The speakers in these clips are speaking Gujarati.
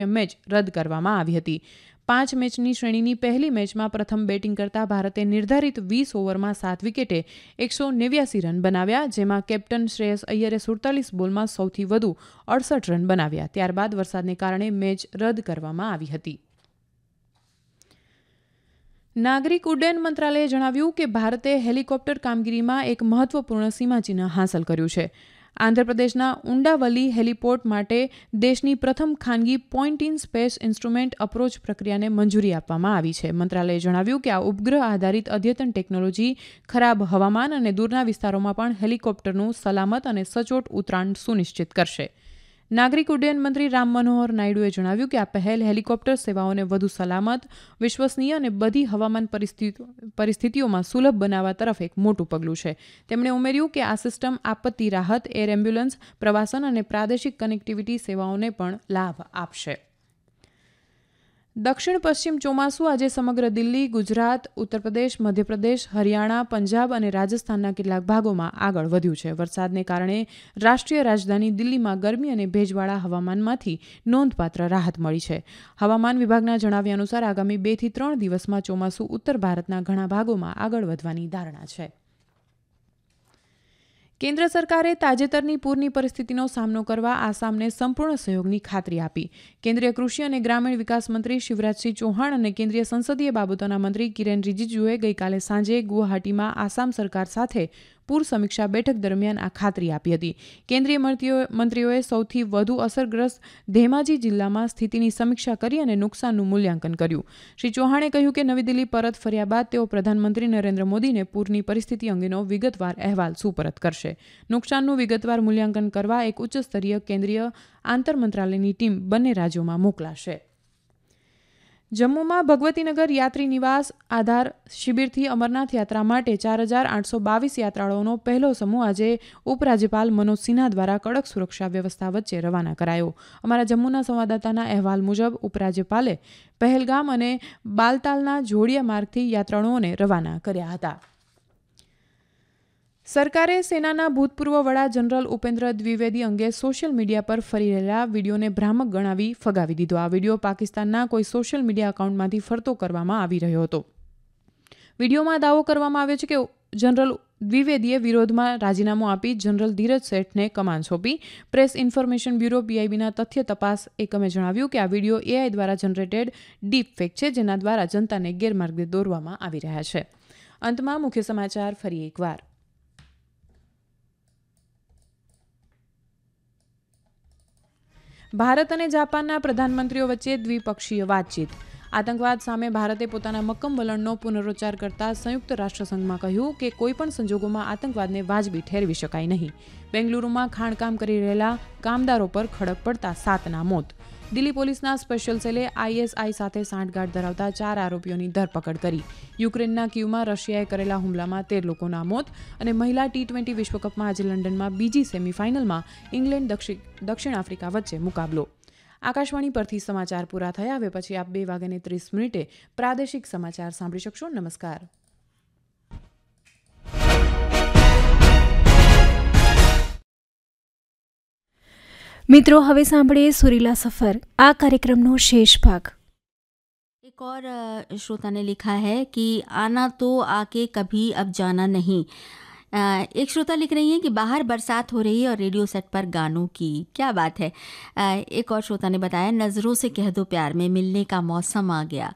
મેચ રદ કરવામાં આવી હતી. 5 મેચની શ્રેણીની પહેલી મેચમાં પ્રથમ બેટિંગ કરતા ભારતે નિર્ધારિત 20 ઓવરમાં 7 વિકેટે 189 રન બનાવ્યા, જેમાં કેપ્ટન શ્રેયસ અય્યરે 47 બોલમાં સૌથી વધુ 68 રન બનાવ્યા. ત્યારબાદ વરસાદને કારણે મેચ રદ કરવામાં આવી હતી. નાગરિક ઉડ્ડયન મંત્રાલયે જણાવ્યું કે ભારતે હેલિકોપ્ટર કામગીરીમાં એક મહત્વપૂર્ણ સીમાચિહ્ન હાંસલ કર્યું છે. આંધ્રપ્રદેશના ઉંડાવલી હેલિપોર્ટ માટે દેશની પ્રથમ ખાનગી point in space instrument approach પ્રક્રિયાને મંજૂરી આપવામાં આવી છે. મંત્રાલયે જણાવ્યું કે આ ઉપગ્રહ આધારિત અદ્યતન ટેકનોલોજી ખરાબ હવામાન અને દૂરના વિસ્તારોમાં પણ હેલિકોપ્ટરનું સલામત અને સચોટ ઉતરાણ સુનિશ્ચિત કરશે. નાગરિક ઉડ્ડયન મંત્રી રામ મનોહર નાયડુએ જણાવ્યું કે આ પહેલ હેલિકોપ્ટર સેવાઓને વધુ સલામત, વિશ્વસનીય અને બધી હવામાન પરિસ્થિતિઓમાં સુલભ બનાવવા તરફ એક મોટું પગલું છે. તેમણે ઉમેર્યું કે આ સિસ્ટમ આપત્તિ રાહત, એર એમ્બ્યુલન્સ, પ્રવાસન અને પ્રાદેશિક કનેક્ટિવિટી સેવાઓને પણ લાભ આપશે. દક્ષિણ પશ્ચિમ ચોમાસું આજે સમગ્ર દિલ્હી, ગુજરાત, ઉત્તર પ્રદેશ, મધ્યપ્રદેશ, હરિયાણા, પંજાબ અને રાજસ્થાનના કેટલાક ભાગોમાં આગળ વધ્યું છે. વરસાદને કારણે રાષ્ટ્રીય રાજધાની દિલ્હીમાં ગરમી અને ભેજવાળા હવામાનમાંથી નોંધપાત્ર રાહત મળી છે. હવામાન વિભાગના જણાવ્યા અનુસાર આગામી 2 થી 3 દિવસમાં ચોમાસું ઉત્તર ભારતના ઘણા ભાગોમાં આગળ વધવાની ધારણા છે. કેન્દ્ર સરકારે તાજેતરની પૂરની પરિસ્થિતિનો સામનો કરવા આસામને સંપૂર્ણ સહયોગની ખાતરી આપી. કેન્દ્રીય કૃષિ અને ગ્રામીણ વિકાસ મંત્રી શિવરાજસિંહ ચૌહાણ અને કેન્દ્રીય સંસદીય બાબતોના મંત્રી કિરેન રિજિજુએ ગઈકાલે સાંજે ગુવાહાટીમાં આસામ સરકાર સાથે પૂર સમીક્ષા બેઠક દરમિયાન આ ખાતરી આપી હતી. કેન્દ્રીય મંત્રીઓએ સૌથી વધુ અસરગ્રસ્ત ધેમાજી જિલ્લામાં સ્થિતિની સમીક્ષા કરી અને નુકસાનનું મૂલ્યાંકન કર્યું. શ્રી ચૌહાણે કહ્યું કે નવી દિલ્હી પરત ફર્યા બાદ તેઓ પ્રધાનમંત્રી નરેન્દ્ર મોદીને પૂરની પરિસ્થિતિ અંગેનો વિગતવાર અહેવાલ સુપરત કરશે. નુકસાનનું વિગતવાર મૂલ્યાંકન કરવા એક ઉચ્ચસ્તરીય કેન્દ્રીય આંતર મંત્રાલયની ટીમ બંને રાજ્યોમાં મોકલાશે. જમ્મુમાં ભગવતીનગર યાત્રી નિવાસ આધાર શિબિરથી અમરનાથ યાત્રા માટે 4,822 યાત્રાળુઓનો પહેલો સમૂહ આજે ઉપરાજ્યપાલ મનોજ સિન્હા દ્વારા કડક સુરક્ષા વ્યવસ્થા વચ્ચે રવાના કરાયો. અમારા જમ્મુના સંવાદદાતાના અહેવાલ મુજબ ઉપરાજ્યપાલે પહેલગામ અને બાલતાલના જોડિયા માર્ગથી યાત્રાળુઓને રવાના કર્યા હતા. સરકારે સેનાના ભૂતપૂર્વ વડા જનરલ ઉપેન્દ્ર દ્વિવેદી અંગે સોશિયલ મીડિયા પર ફરી રહેલા વિડીયોને ભ્રામક ગણાવી ફગાવી દીધો. આ વિડીયો પાકિસ્તાનના કોઈ સોશિયલ મીડિયા એકાઉન્ટમાંથી ફરતો કરવામાં આવી રહ્યો હતો. વિડીયોમાં દાવો કરવામાં આવ્યો છે કે જનરલ દ્વિવેદીએ વિરોધમાં રાજીનામું આપી જનરલ ધીરજ શેઠને કમાન સોંપી. પ્રેસ ઇન્ફોર્મેશન બ્યુરો PIBના તથ્ય તપાસ એકમે જણાવ્યું કે આ વિડીયો AI દ્વારા જનરેટેડ ડીપ ફેક છે, જેના દ્વારા જનતાને ગેરમાર્ગે દોરવામાં આવી રહ્યા છે. અંતમાં મુખ્ય સમાચાર ફરી એકવાર. ભારત અને જાપાનના પ્રધાનમંત્રીઓ વચ્ચે દ્વિપક્ષીય વાતચીત. આતંકવાદ સામે ભારતે પોતાના મક્કમ વલણનો પુનરોચ્ચાર કરતા સંયુક્ત રાષ્ટ્રસંઘમાં કહ્યું કે કોઈપણ સંજોગોમાં આતંકવાદને વાજબી ઠેરવી શકાય નહીં. બેંગલુરુમાં ખાણકામ કરી રહેલા કામદારો પર ખડક પડતા 7ના મોત. દિલ્હી પોલીસના સ્પેશિયલ સેલે ISI સાથે સાંઠગાંઠ ધરાવતા 4 આરોપીઓની ધરપકડ કરી. યુક્રેનના કીવમાં રશિયાએ કરેલા હુમલામાં 13 લોકોના મોત. અને મહિલા T20 વિશ્વકપમાં આજે લંડનમાં બીજી સેમીફાઇનલમાં ઇંગ્લેન્ડ દક્ષિણ આફ્રિકા વચ્ચે મુકાબલો. આકાશવાણી પરથી સમાચાર પૂરા થયા. હવે પછી આપ 2:30 પ્રાદેશિક સમાચાર સાંભળી શકશો. નમસ્કાર. મિત્રો, હવે સાંભળીએ સુરીલા સફર, આ કાર્યક્રમનો શેષ ભાગ. एक और श्रोता ने लिखा है कि आना तो आके कभी अब जाना नहीं. एक श्रोता लिख रही हैं कि बाहर बरसात हो रही है और रेडियो सेट पर गानों की क्या बात है. एक और श्रोता ने बताया नज़रों से कह दो प्यार में मिलने का मौसम आ गया.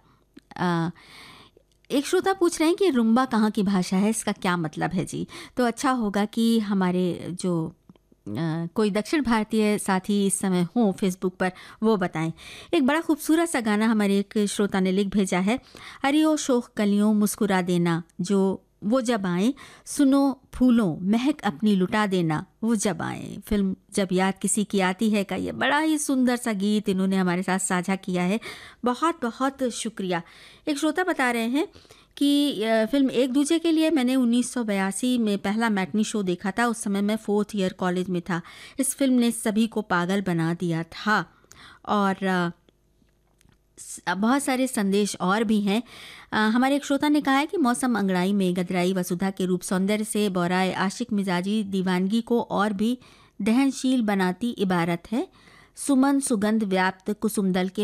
एक श्रोता पूछ रहे हैं कि रुम्बा कहाँ की भाषा है, इसका क्या मतलब है जी. तो अच्छा होगा कि हमारे जो कोई दक्षिण भारतीय साथी इस समय हों फेसबुक पर वो बताएं. एक बड़ा खूबसूरत सा गाना हमारे एक श्रोता ने लिख भेजा है. हरियो शोख कलियों मुस्कुरा देना, जो वो जब आए, सुनो फूलों महक अपनी लुटा देना, वो जब आए. फिल्म जब याद किसी की आती है का ये बड़ा ही सुंदर सा गीत इन्होंने हमारे साथ साझा किया है. बहुत बहुत शुक्रिया. एक श्रोता बता रहे हैं कि फिल्म एक दूजे के लिए मैंने 1982 में पहला मैटनी शो देखा था. उस समय मैं 4th ईयर कॉलेज में था. इस फिल्म ने सभी को पागल बना दिया था. और बहुत सारे संदेश और भी हैं. हमारे एक श्रोता ने कहा है कि मौसम अंगड़ाई में गदराई वसुधा के रूप सौंदर्य से बौराए आशिक मिजाजी दीवानगी को और भी दहनशील बनाती इबारत है. सुमन सुगंध व्याप्त कुसुमदल के